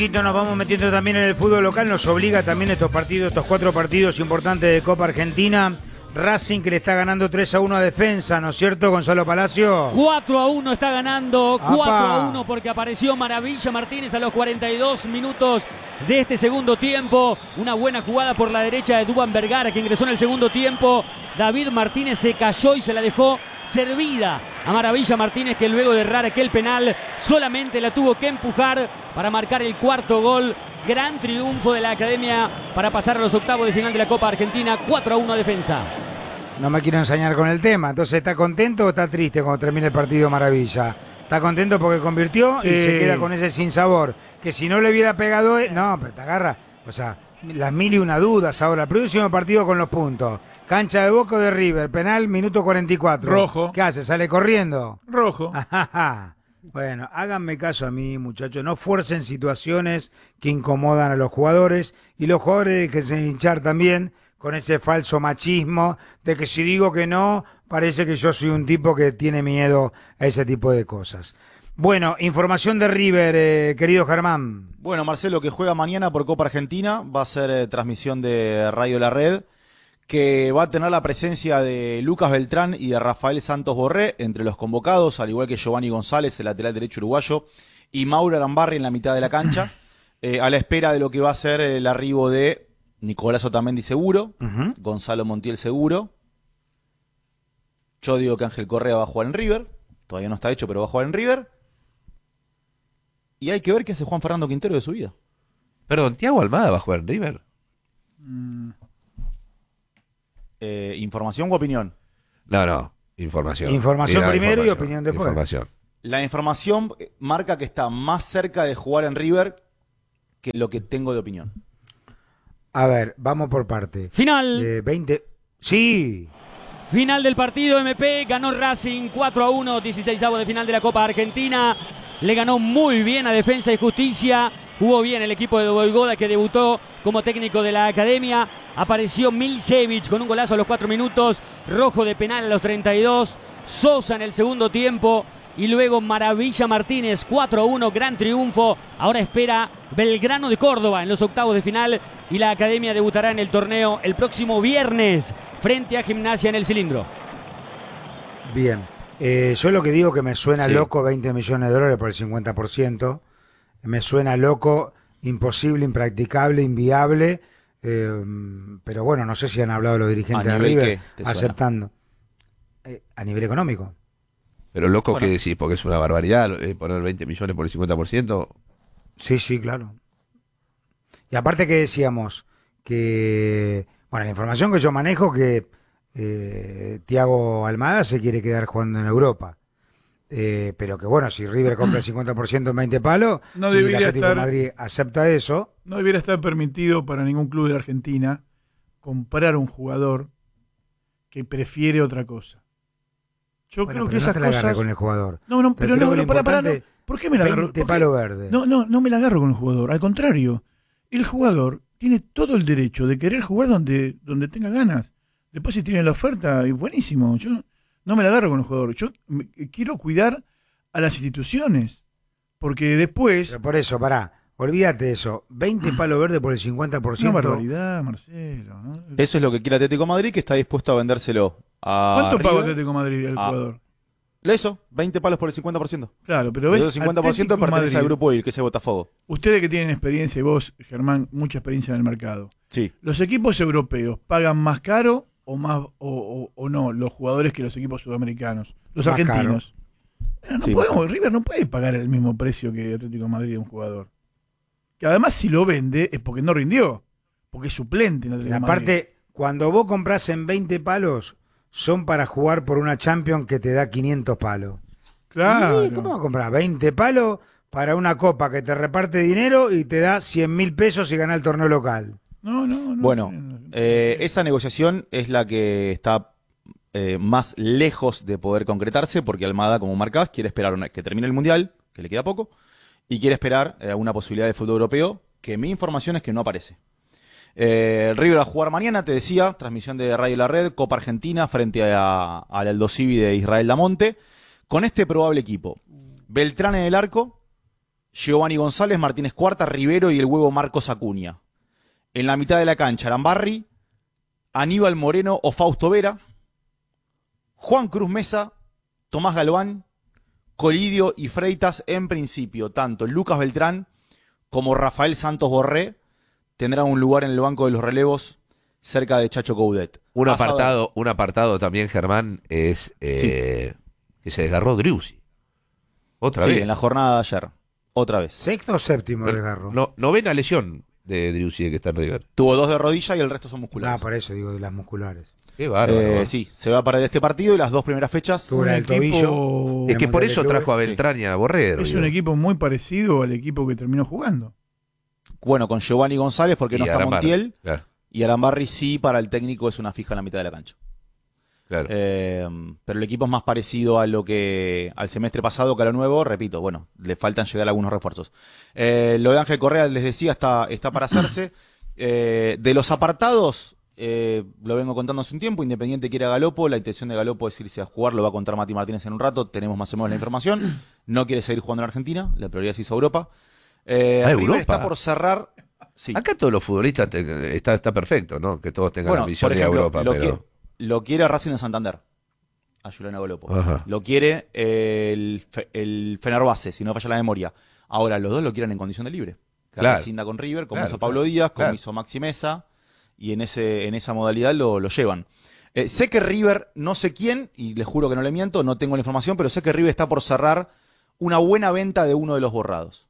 Nos vamos metiendo también en el fútbol local, nos obliga también estos 4 partidos importantes de Copa Argentina. Racing que le está ganando 3-1 a Defensa, ¿no es cierto, Gonzalo Palacio? 4-1 está ganando, ¡Apa! 4-1 porque apareció Maravilla Martínez a los 42 minutos de este segundo tiempo. Una buena jugada por la derecha de Duván Vergara que ingresó en el segundo tiempo. David Martínez se cayó y se la dejó servida a Maravilla Martínez, que luego de errar aquel penal solamente la tuvo que empujar para marcar el cuarto gol. Gran triunfo de la Academia para pasar a los octavos de final de la Copa Argentina. 4-1 a Defensa. No me quiero ensañar con el tema. Entonces, ¿está contento o está triste cuando termine el partido Maravilla? Está contento porque convirtió y se queda con ese sinsabor. Que si no le hubiera pegado... No, pero te agarra. O sea, las mil y una dudas ahora. El próximo partido con los puntos. Cancha de Boca o de River. Penal, minuto 44. Rojo. ¿Qué hace? ¿Sale corriendo? Rojo. Bueno, háganme caso a mí, muchachos. No fuercen situaciones que incomodan a los jugadores. Y los jugadores que se hinchar también con ese falso machismo de que si digo que no, parece que yo soy un tipo que tiene miedo a ese tipo de cosas. Bueno, información de River, querido Germán. Bueno, Marcelo, que juega mañana por Copa Argentina, va a ser transmisión de Radio La Red, que va a tener la presencia de Lucas Beltrán y de Rafael Santos Borré entre los convocados, al igual que Giovanni González, el lateral derecho uruguayo, y Mauro Arambarri en la mitad de la cancha, a la espera de lo que va a ser el arribo de Nicolás Otamendi seguro, Gonzalo Montiel seguro. Yo digo que Ángel Correa va a jugar en River, todavía no está hecho, pero va a jugar en River. Y hay que ver qué hace Juan Fernando Quintero de su vida. Perdón, ¿Thiago Almada va a jugar en River? ¿Información u opinión? No, información. Información primero y opinión después. Información. La información marca que está más cerca de jugar en River que lo que tengo de opinión. A ver, vamos por parte. Final. 20. Sí. Final del partido, MP. Ganó Racing 4-1, 16avos de final de la Copa Argentina. Le ganó muy bien a Defensa y Justicia. Jugó bien el equipo de Boigoda, que debutó como técnico de la Academia. Apareció Miljevich con un golazo a los 4 minutos. Rojo de penal a los 32. Sosa en el segundo tiempo. Y luego Maravilla Martínez, 4-1, gran triunfo. Ahora espera Belgrano de Córdoba en los octavos de final. Y la Academia debutará en el torneo el próximo viernes frente a Gimnasia en el Cilindro. Bien. Yo lo que digo que me suena loco 20 millones de dólares por el 50%. Me suena loco, imposible, impracticable, inviable. Pero bueno, no sé si han hablado los dirigentes de River aceptando. A nivel económico. Pero loco, ¿qué decís? Porque es una barbaridad poner 20 millones por el 50%. Sí, claro. Y aparte que decíamos que, bueno, la información que yo manejo que Thiago Almada se quiere quedar jugando en Europa. Pero que bueno, si River compra el 50% en 20 palos, no y el debería Atlético de estar, Madrid acepta eso. no debiera estar permitido para ningún club de Argentina comprar un jugador que prefiere otra cosa. Yo creo que esas cosas con el jugador. Pero para, no. ¿Por qué me la agarro? 20 palo verde. No me la agarro con el jugador. Al contrario, el jugador tiene todo el derecho de querer jugar donde tenga ganas. Después si tiene la oferta, es buenísimo. Yo no me la agarro con el jugador. Yo quiero cuidar a las instituciones. Porque después... Pero por eso, olvídate de eso. 20 palo verde por el 50%. Una barbaridad, Marcelo, ¿no? Eso es lo que quiere Atlético de Madrid, que está dispuesto a vendérselo a ¿Cuánto River? pagó Atlético de Madrid al jugador? Eso, 20 palos por el 50%. Claro, pero ves, el 50% pertenece al grupo IL, que es el Botafogo. Ustedes que tienen experiencia, y vos, Germán, mucha experiencia en el mercado. Sí. ¿Los equipos europeos pagan más caro o más o no los jugadores que los equipos sudamericanos? Los más argentinos. Pero Sí, River no puede pagar el mismo precio que Atlético de Madrid de un jugador. Que además si lo vende es porque no rindió. Porque es suplente en Atlético de Madrid. Aparte, cuando vos compras en 20 palos, son para jugar por una Champions que te da 500 palos. Claro. ¿Y cómo vas a comprar 20 palos para una copa que te reparte dinero y te da 100.000 pesos y gana el torneo local? No. Bueno, esa negociación es la que está más lejos de poder concretarse, porque Almada, como marcás, quiere esperar que termine el Mundial, que le queda poco, y quiere esperar una posibilidad de fútbol europeo, que mi información es que no aparece. River va a jugar mañana, te decía, transmisión de Radio La Red, Copa Argentina frente al Aldo Civi de Israel Damonte, con este probable equipo: Beltrán en el arco, Giovanni González, Martínez Cuarta, Rivero y el huevo Marcos Acuña. En la mitad de la cancha, Arambarri, Aníbal Moreno o Fausto Vera, Juan Cruz Mesa, Tomás Galván, Colidio y Freitas. En principio, tanto Lucas Beltrán como Rafael Santos Borré tendrán un lugar en el banco de los relevos cerca de Chacho Coudet. Un apartado también, Germán, es que se desgarró Driussi. Otra vez. Sí, en la jornada de ayer. Otra vez. ¿Sexto o séptimo desgarro? Novena lesión de Driussi que está en River. Tuvo 2 de rodilla y el resto son musculares. Por eso digo, de las musculares. Qué bárbaro. Sí, se va a perder este partido y las 2 primeras fechas. Tuvo el tobillo. Es que por eso Clubes. trajo a Beltrán y a Borré. Es un equipo muy parecido al equipo que terminó jugando. Bueno, con Giovanni González porque no está Arambarri, Montiel. Claro, Y Arambarri sí, para el técnico es una fija en la mitad de la cancha. claro. Pero el equipo es más parecido a lo que al semestre pasado que a lo nuevo. Repito, bueno, le faltan llegar algunos refuerzos. Lo de Ángel Correa, les decía, está para hacerse. De los apartados, lo vengo contando hace un tiempo. Independiente quiere a Galopo. La intención de Galopo es irse a jugar. Lo va a contar Mati Martínez en un rato. Tenemos más o menos la información. No quiere seguir jugando en Argentina. La prioridad es irse a Europa. River Europa. está por cerrar. Sí. Acá todos los futbolistas está perfecto, ¿no? Que todos tengan Bueno, la ambición por de ir a ejemplo, Europa, lo quiere Racing de Santander, a Julián Galopo. Ajá. Lo quiere el Fenerbahce, si no falla la memoria. Ahora, los dos lo quieren en condición de libre. Que Claro. rescinda con River, como Claro, hizo Pablo claro, Díaz, como claro. hizo Maxi Mesa, y en esa modalidad lo llevan. Sé que River, no sé quién, y les juro que no le miento, no tengo la información, pero sé que River está por cerrar una buena venta de uno de los borrados.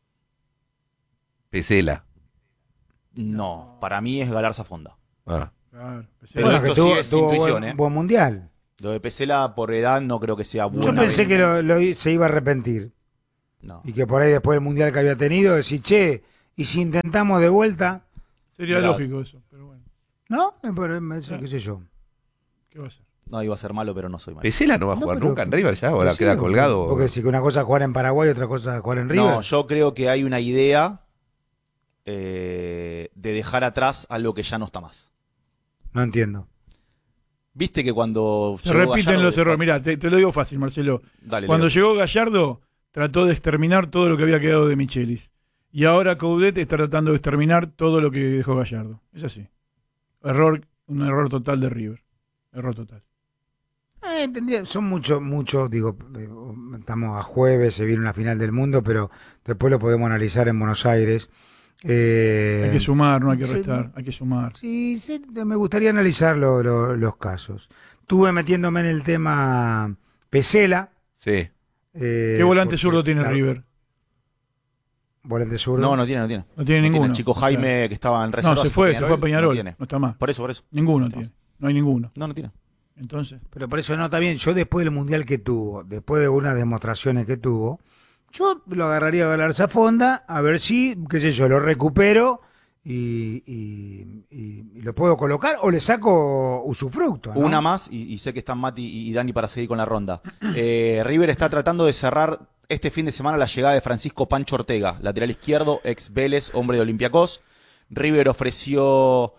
Pesela. No, para mí es Galarza Fonda. Ah. Claro. Pero Bueno, esto que tuvo, sí es tuvo intuición, buen, buen mundial. Lo de Pesela por edad no creo que sea buena. Yo pensé venta. que se iba a arrepentir. No. Y que por ahí después del mundial que había tenido, decir, che, y si intentamos de vuelta, Sería Mirá. lógico eso, pero bueno, ¿no? Qué sé yo. ¿qué va a ser? No, iba a ser malo, pero no soy malo. Pesela no va a No, jugar pero- nunca en River ya, ahora Sí, queda colgado. Porque si que una cosa es jugar en Paraguay, otra cosa es jugar en River. No, yo creo que hay una idea de dejar atrás algo que ya no está más. No entiendo. Viste que cuando Se llegó repiten Gallardo- los errores. Mirá, te lo digo fácil, Marcelo. Dale, Cuando Leo. llegó Gallardo, trató de exterminar todo lo que había quedado de Michelis. Y ahora Coudet está tratando de exterminar todo lo que dejó Gallardo. Es así. Un error total de River. Error total. Entendí. Son muchos, digo, estamos a jueves, se viene una final del mundo, pero después lo podemos analizar en Buenos Aires. Hay que sumar, no hay que sí. restar. Hay que sumar. Sí, me gustaría analizar los casos. Estuve metiéndome en el tema Pesela. Sí. ¿Qué volante porque zurdo tiene la- River? Volante zurdo. No tiene. No tiene No tiene ninguno. el chico O sea, Jaime que estaba en reserva. no, se fue a Peñarol. No tiene. No está más. Por eso. Ninguno No está tiene. No hay ninguno. No tiene. Entonces, Pero por eso no está bien. Yo después del mundial que tuvo, después de unas demostraciones que tuvo, yo lo agarraría a Galarza Fonda, a ver si, qué sé yo, lo recupero y lo puedo colocar o le saco usufructo, ¿no? Una más, y sé que están Mati y Dani para seguir con la ronda. River está tratando de cerrar este fin de semana la llegada de Francisco Pancho Ortega, lateral izquierdo, ex Vélez, hombre de Olympiacos. River ofreció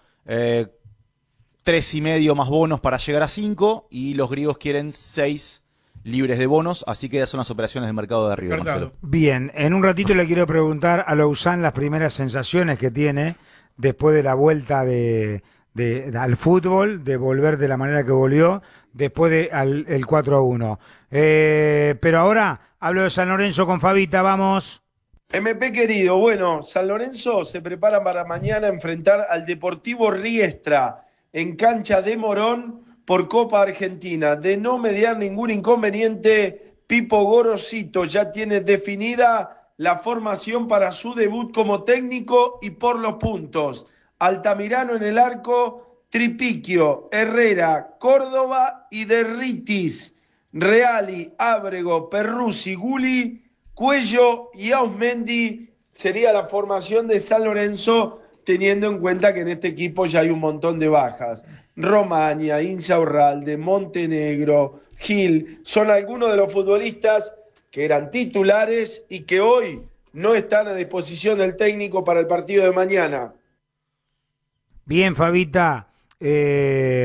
3,5 más bonos para llegar a 5 y los griegos quieren 6 libres de bonos, así que esas son las operaciones del mercado de River, Cartado. Marcelo. Bien, en un ratito le quiero preguntar a Lausanne las primeras sensaciones que tiene después de la vuelta al fútbol, de volver de la manera que volvió, después de el 4-1. Pero ahora hablo de San Lorenzo con Fabita, vamos. MP querido, bueno, San Lorenzo se prepara para mañana enfrentar al Deportivo Riestra en cancha de Morón por Copa Argentina. De no mediar ningún inconveniente, Pipo Gorosito ya tiene definida la formación para su debut como técnico y por los puntos. Altamirano en el arco, Tripiquio, Herrera, Córdoba y Derritis. Reali, Ábrego, Perruzzi, Guli, Cuello y Ausmendi sería la formación de San Lorenzo, teniendo en cuenta que en este equipo ya hay un montón de bajas. Romaña, Insaurralde, Montenegro, Gil, son algunos de los futbolistas que eran titulares y que hoy no están a disposición del técnico para el partido de mañana. Bien, Fabita,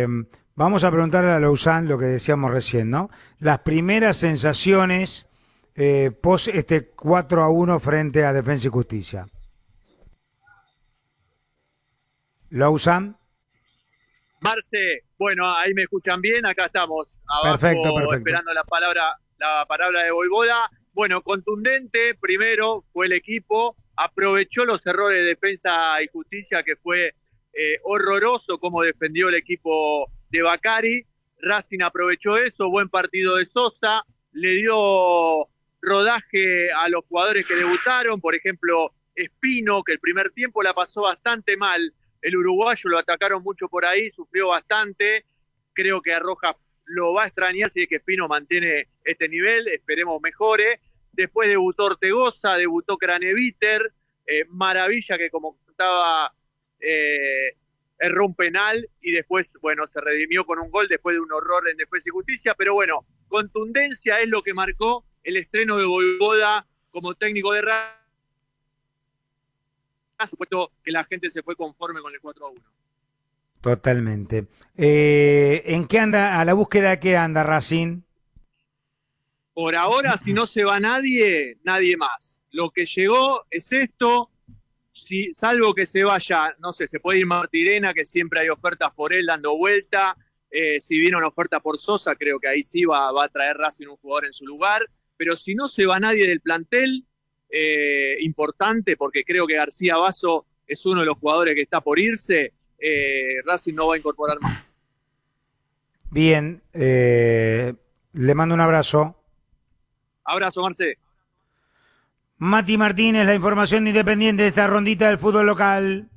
vamos a preguntarle a Lausanne lo que decíamos recién, ¿no? Las primeras sensaciones pos este 4-1 frente a Defensa y Justicia. Lousan. Marce, bueno, ahí me escuchan bien, acá estamos abajo Perfecto. esperando la palabra de Voivoda. Bueno, contundente, primero fue el equipo, aprovechó los errores de Defensa y Justicia, que fue horroroso cómo defendió el equipo de Bacari. Racing aprovechó eso, buen partido de Sosa, le dio rodaje a los jugadores que debutaron, por ejemplo, Espino, que el primer tiempo la pasó bastante mal. El uruguayo lo atacaron mucho por ahí, sufrió bastante. Creo que a Rojas lo va a extrañar si es que Espino mantiene este nivel, esperemos mejore. Después debutó Ortegoza, debutó Craneviter, Maravilla, que como contaba, erró un penal y después, bueno, se redimió con un gol después de un horror en Defensa y Justicia. Pero bueno, contundencia es lo que marcó el estreno de Voivoda como técnico de Racing. Supuesto que la gente se fue conforme con el 4-1. Totalmente. ¿En qué anda, a la búsqueda de qué anda Racing? Por ahora, si no se va nadie más. Lo que llegó es esto, salvo que se vaya, no sé, se puede ir Martirena, que siempre hay ofertas por él dando vuelta. Si viene una oferta por Sosa, creo que ahí sí va a traer Racing un jugador en su lugar. Pero si no se va nadie del plantel, importante, porque creo que García Basso es uno de los jugadores que está por irse, Racing no va a incorporar más. Bien, le mando un abrazo. Abrazo, Marce. Mati Martínez, la información de Independiente de esta rondita del fútbol local.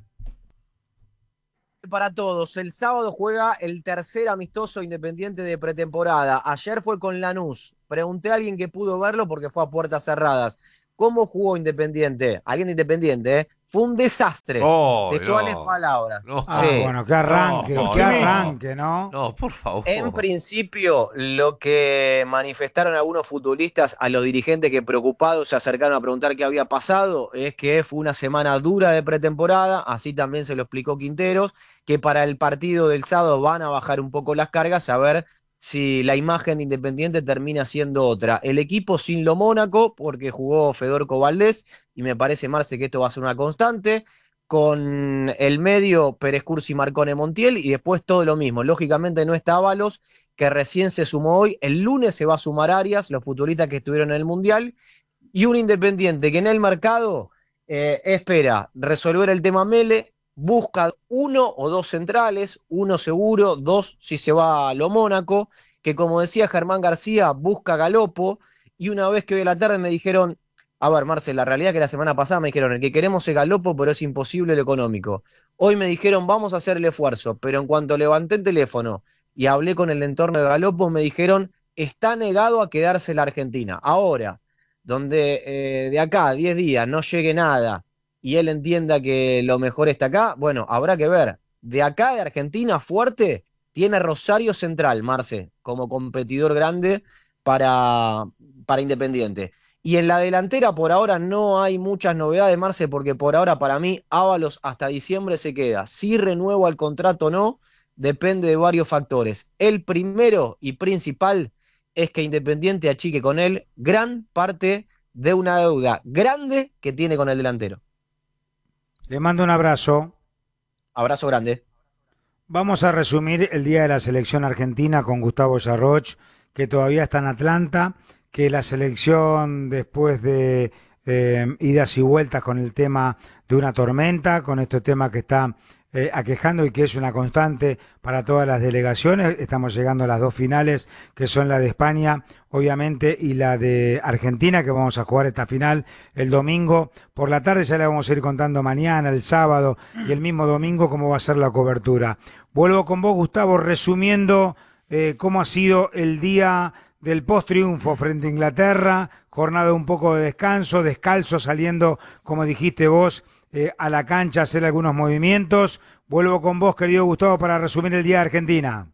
Para todos, el sábado juega el tercer amistoso Independiente de pretemporada. Ayer fue con Lanús. Pregunté a alguien que pudo verlo porque fue a puertas cerradas. ¿Cómo jugó Independiente? Alguien de Independiente, ¿eh? Fue un desastre. Textuales palabras. No. Ah, Sí. bueno, qué arranque, qué arranque, ¿no? No, por favor. En principio, lo que manifestaron algunos futbolistas a los dirigentes que preocupados se acercaron a preguntar qué había pasado es que fue una semana dura de pretemporada, así también se lo explicó Quinteros, que para el partido del sábado van a bajar un poco las cargas, a ver si la imagen de Independiente termina siendo otra. El equipo sin lo Mónaco, porque jugó Fedorco Valdés, y me parece, Marce, que esto va a ser una constante, con el medio Pérez Cursi, Marcone, Montiel, y después todo lo mismo. Lógicamente no está Ábalos, que recién se sumó hoy. El lunes se va a sumar Arias, los futbolistas que estuvieron en el Mundial, y un Independiente que en el mercado espera resolver el tema Mele, busca uno o dos centrales, uno seguro, dos si se va a lo Mónaco, que como decía Germán García, busca Galopo, y una vez que hoy a la tarde me dijeron, a ver, Marcel, la realidad es que la semana pasada me dijeron, el que queremos es Galopo, pero es imposible lo económico. Hoy me dijeron, vamos a hacer el esfuerzo, pero en cuanto levanté el teléfono y hablé con el entorno de Galopo, me dijeron, está negado a quedarse en la Argentina. Ahora, donde de acá a 10 días no llegue nada, y él entienda que lo mejor está acá, bueno, habrá que ver. De acá de Argentina fuerte tiene Rosario Central, Marce, como competidor grande para Independiente. Y en la delantera por ahora no hay muchas novedades, Marce, porque por ahora para mí Ábalos hasta diciembre se queda. Si renueva el contrato o no, depende de varios factores. El primero y principal es que Independiente achique con él gran parte de una deuda grande que tiene con el delantero. Le mando un abrazo. Abrazo grande. Vamos a resumir el día de la selección argentina con Gustavo Yarroch, que todavía está en Atlanta, que la selección después de idas y vueltas con el tema de una tormenta, con este tema que está aquejando y que es una constante para todas las delegaciones. Estamos llegando a las dos finales, que son la de España, obviamente, y la de Argentina, que vamos a jugar esta final el domingo por la tarde. Ya le vamos a ir contando mañana, el sábado y el mismo domingo cómo va a ser la cobertura. Vuelvo con vos, Gustavo, resumiendo cómo ha sido el día del post-triunfo frente a Inglaterra, jornada un poco de descanso, descalzo, saliendo, como dijiste vos, a la cancha a hacer algunos movimientos. Vuelvo con vos, querido Gustavo, para resumir el día de Argentina.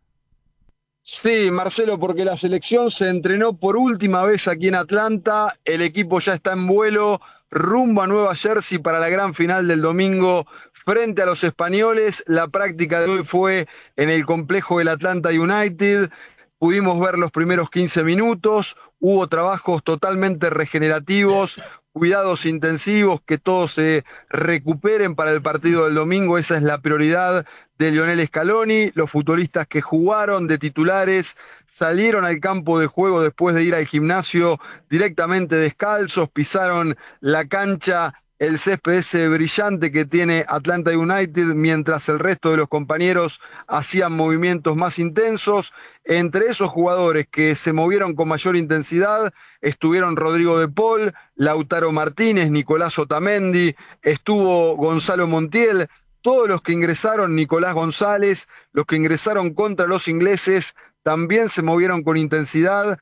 Sí, Marcelo, porque la selección se entrenó por última vez aquí en Atlanta, el equipo ya está en vuelo rumbo a Nueva Jersey para la gran final del domingo frente a los españoles. La práctica de hoy fue en el complejo del Atlanta United. Pudimos ver los primeros 15 minutos, hubo trabajos totalmente regenerativos, cuidados intensivos, que todos se recuperen para el partido del domingo. Esa es la prioridad de Lionel Scaloni. Los futbolistas que jugaron de titulares salieron al campo de juego después de ir al gimnasio directamente descalzos, pisaron la cancha, el césped ese brillante que tiene Atlanta United, mientras el resto de los compañeros hacían movimientos más intensos. Entre esos jugadores que se movieron con mayor intensidad estuvieron Rodrigo de Paul, Lautaro Martínez, Nicolás Otamendi, estuvo Gonzalo Montiel. Todos los que ingresaron, Nicolás González, los que ingresaron contra los ingleses, también se movieron con intensidad.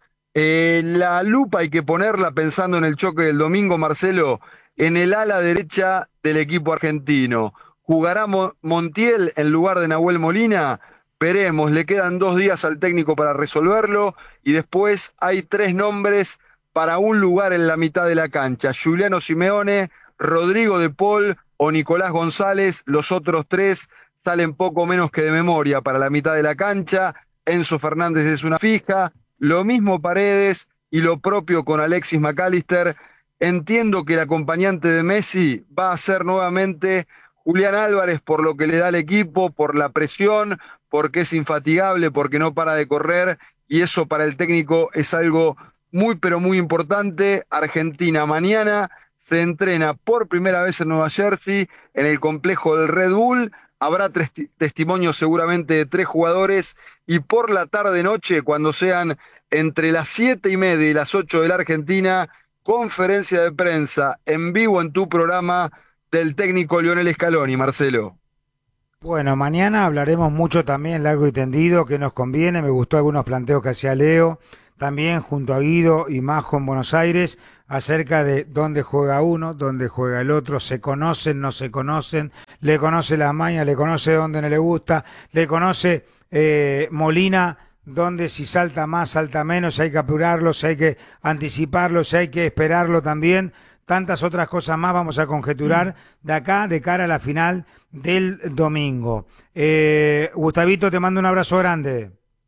La lupa hay que ponerla, pensando en el choque del domingo, Marcelo, en el ala derecha del equipo argentino. ¿Jugará Montiel en lugar de Nahuel Molina? Veremos, le quedan 2 días al técnico para resolverlo, y después hay 3 nombres para un lugar en la mitad de la cancha: Giuliano Simeone, Rodrigo de Paul o Nicolás González. Los otros 3 salen poco menos que de memoria para la mitad de la cancha. Enzo Fernández es una fija, lo mismo Paredes, y lo propio con Alexis McAllister. Entiendo que el acompañante de Messi va a ser nuevamente Julián Álvarez, por lo que le da al equipo, por la presión, porque es infatigable, porque no para de correr, y eso para el técnico es algo muy pero muy importante. Argentina mañana se entrena por primera vez en Nueva Jersey, en el complejo del Red Bull. Habrá testimonios seguramente de 3 jugadores, y por la tarde-noche, cuando sean entre las 7:30 y las 8 de la Argentina, conferencia de prensa en vivo en tu programa del técnico Lionel Scaloni, Marcelo. Bueno, mañana hablaremos mucho también, largo y tendido, que nos conviene. Me gustó algunos planteos que hacía Leo, también junto a Guido y Majo en Buenos Aires, acerca de dónde juega uno, dónde juega el otro, se conocen, no se conocen, le conoce las mañas, le conoce dónde no le gusta, le conoce Molina, donde si salta más, salta menos, si hay que apurarlo, si hay que anticiparlo, si hay que esperarlo también. Tantas otras cosas más vamos a conjeturar de acá, de cara a la final del domingo. Gustavito, te mando un abrazo grande.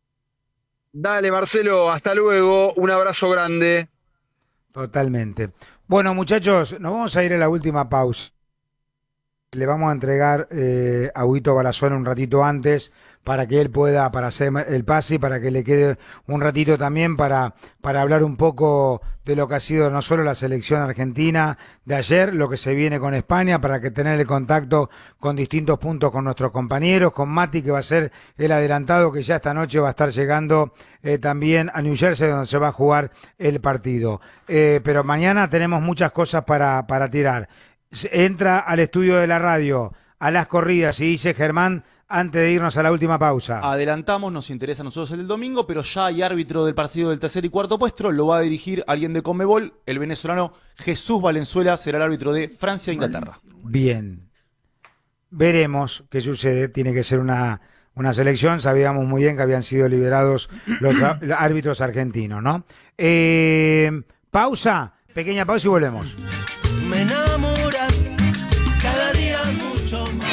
Dale, Marcelo, hasta luego, un abrazo grande. Totalmente. Bueno, muchachos, nos vamos a ir a la última pausa. Le vamos a entregar a Huito Balazón un ratito antes, para que él pueda, para hacer el pase, y para que le quede un ratito también para hablar un poco de lo que ha sido no solo la selección argentina de ayer, lo que se viene con España, para que tener el contacto con distintos puntos con nuestros compañeros, con Mati, que va a ser el adelantado, que ya esta noche va a estar llegando también a New Jersey, donde se va a jugar el partido. Pero mañana tenemos muchas cosas para tirar. Entra al estudio de la radio a las corridas y dice Germán, antes de irnos a la última pausa. Adelantamos, nos interesa a nosotros el del domingo, pero ya hay árbitro del partido del tercer y cuarto puesto, lo va a dirigir alguien de Conmebol, el venezolano Jesús Valenzuela será el árbitro de Francia-Inglaterra. Bien, veremos qué sucede, tiene que ser una selección, sabíamos muy bien que habían sido liberados los árbitros argentinos, ¿no? Pausa, pequeña pausa y volvemos. Me enamora cada día mucho más.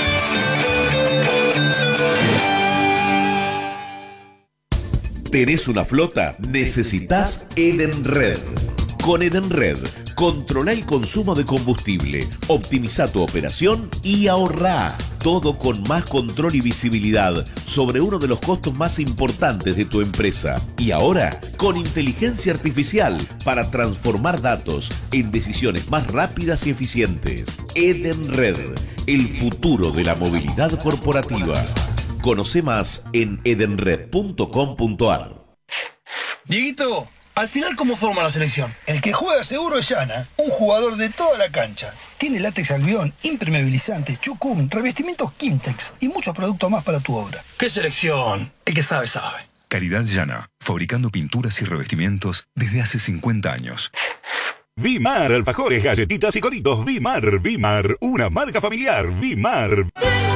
¿Tenés una flota? Necesitas Edenred. Con Edenred, controla el consumo de combustible, optimiza tu operación y ahorrá. Todo con más control y visibilidad sobre uno de los costos más importantes de tu empresa. Y ahora, con inteligencia artificial para transformar datos en decisiones más rápidas y eficientes. Edenred, el futuro de la movilidad corporativa. Conoce más en edenred.com.ar. Dieguito, al final, ¿cómo forma la selección? El que juega seguro es Yana, un jugador de toda la cancha. Tiene látex albión, impermeabilizante, chucum, revestimientos Kimtex y muchos productos más para tu obra. ¿Qué selección? El que sabe, sabe. Calidad Yana, fabricando pinturas y revestimientos desde hace 50 años. Vimar, alfajores, galletitas y coritos. Vimar, una marca familiar. Vimar.